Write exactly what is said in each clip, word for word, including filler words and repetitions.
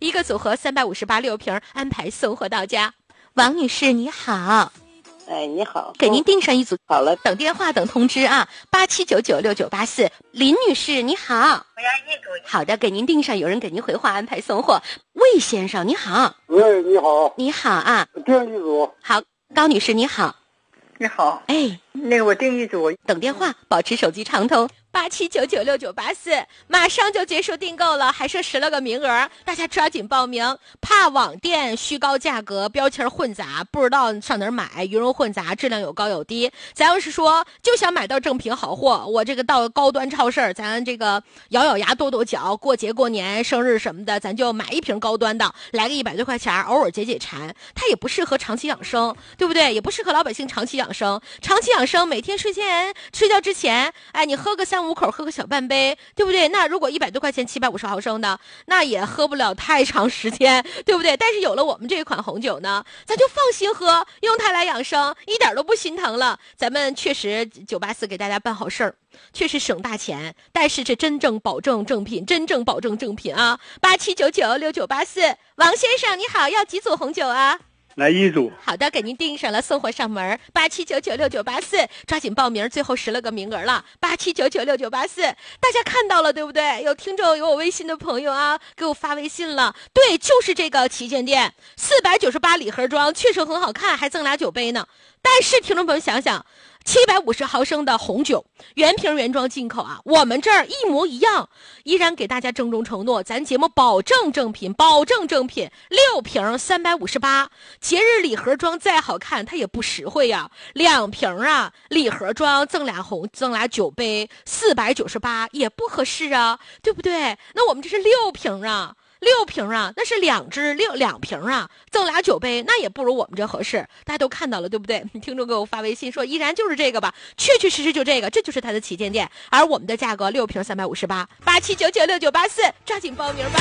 一个组合三百五十八六瓶，安排送货到家。王女士你好。 哎，你好， 给您订上一组、 哦、好了， 等电话等通知啊，八七九九六九八四。林女士你好， 我要一组。 好的，给您订上，有人给您回话安排送货。魏先生你好。 喂，你好。 你好啊， 订一组。 好，高女士你好。 你好， 哎， 那个我订一组， 等电话，保持手机畅通。八七九九六九八四，马上就结束订购了，还剩十来个名额，大家抓紧报名。怕网店虚高价格，标签混杂，不知道上哪儿买，鱼龙混杂，质量有高有低。咱要是说就想买到正品好货，我这个到高端超市，咱这个咬咬牙跺跺脚，过节过年生日什么的，咱就买一瓶高端的，来个一百多块钱，偶尔解解馋。它也不适合长期养生，对不对？也不适合老百姓长期养生。长期养生，每天睡前睡觉之前，哎，你喝个三五口，喝个小半杯，对不对？那如果一百多块钱七百五十毫升的，那也喝不了太长时间，对不对？但是有了我们这一款红酒呢，咱就放心喝，用它来养生，一点都不心疼了。咱们确实九八四给大家办好事儿，确实省大钱，但是这真正保证正品，真正保证正品啊！八七九九六九八四，王先生你好，要几组红酒啊？ 来一组。 好的，给您订上了，送货上门。八七九九六九八四，抓紧报名，最后十来个名额了。八七九九六九八四，大家看到了对不对？有听众有我微信的朋友啊，给我发微信了。对，就是这个旗舰店，四百九十八礼盒装，确实很好看，还赠俩酒杯呢。但是听众朋友想想，七百五十毫升的红酒，原瓶原装进口啊，我们这儿一模一样，依然给大家郑重承诺，咱节目保证正品，保证正品，六瓶三百五十八，节日礼盒装再好看，它也不实惠呀、啊。两瓶啊，礼盒装赠俩红，赠俩酒杯，四百九十八也不合适啊，对不对？那我们这是六瓶啊。六瓶啊，那是两支六两瓶啊，赠俩酒杯，那也不如我们这合适。大家都看到了，对不对？听众给我发微信说，依然就是这个吧，确确实实就这个，这就是它的旗舰店。而我们的价格六瓶三百五十八，八七九九六九八四，抓紧报名吧。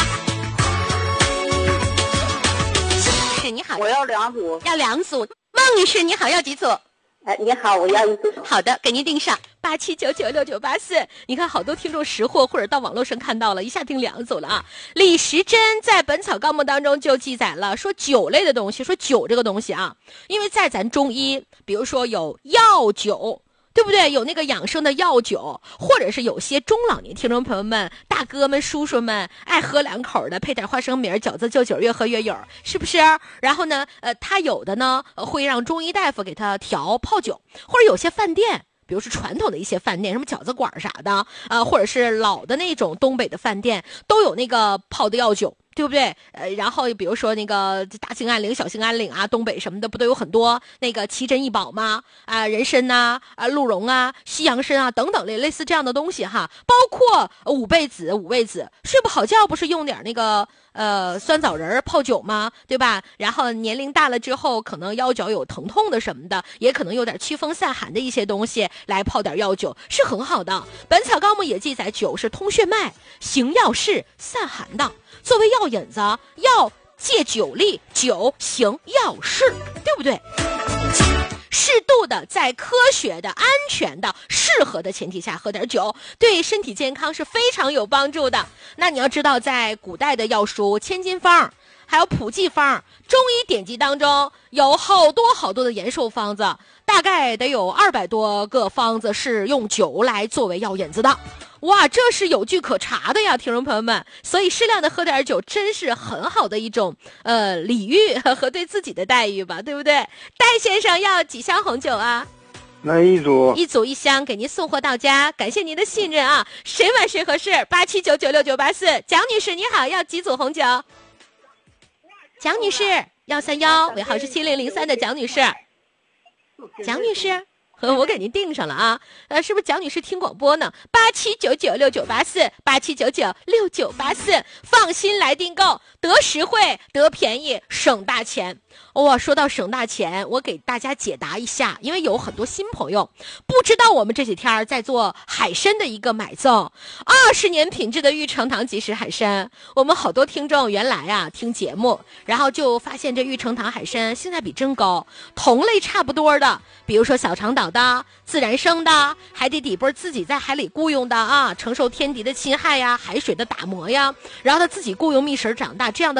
是你好， 我要两组， 要两组。孟女士你好，要几组？ 哎，你好，我要一组。 好的，给您订上八七九九六九八四。你看，好多听众识货或者到网络上看到了，一下订两组了啊。李时珍在《本草纲目》当中就记载了，说酒类的东西，说酒这个东西啊，因为在咱中医，比如说有药酒。对不对？有那个养生的药酒，或者是有些中老年听众朋友们、大哥们、叔叔们爱喝两口的，配点花生米、饺子、就酒，越喝越有，是不是？然后呢，呃，他有的呢会让中医大夫给他调泡酒，或者有些饭店。比如说传统的一些饭店，什么饺子馆啥的啊、呃，或者是老的那种东北的饭店，都有那个泡的药酒，对不对？呃，然后比如说那个大兴安岭、小兴安岭啊，东北什么的不都有很多那个奇珍异宝吗？啊、呃，人参呐、啊，啊鹿茸啊，西洋参啊等等类类似这样的东西哈，包括五味子、五味子，睡不好觉不是用点那个。呃，酸枣仁泡酒吗？对吧？然后年龄大了之后，可能腰脚有疼痛的什么的，也可能有点祛风散寒的一些东西，来泡点药酒是很好的。本草纲目也记载，酒是通血脉、行药事、散寒的。作为药引子，要借酒力，酒行药事，对不对？适度的在科学的、安全的、适合的前提下喝点酒，对身体健康是非常有帮助的。那你要知道，在古代的药书《千金方》还有普济方、中医典籍当中，有好多好多的延寿方子，大概得有二百多个方子是用酒来作为药引子的。哇，这是有据可查的呀，听众朋友们。所以适量的喝点酒，真是很好的一种呃礼遇和对自己的待遇吧，对不对？戴先生要几箱红酒啊？ 来一组， 一组一箱，给您送货到家。感谢您的信任啊，谁买谁合适。八七九九六九八四，蒋女士你好，要几组红酒？蒋女士幺三幺，尾号是七零零三的蒋女士，蒋女士。我给您订上了啊，呃，是不是蒋女士听广播呢？八七九九六九八四，八七九九六九八四，放心来订购，得实惠，得便宜，省大钱。哇、哦，说到省大钱，我给大家解答一下，因为有很多新朋友不知道我们这几天在做海参的一个买赠，二十年品质的玉成堂即食海参。我们好多听众原来啊听节目，然后就发现这玉成堂海参性价比真高，同类差不多的，比如说小长岛的、自然生的、海底底部自己在海里雇佣的啊，承受天敌的侵害呀、海水的打磨呀，然后他自己雇佣觅食长大，这样的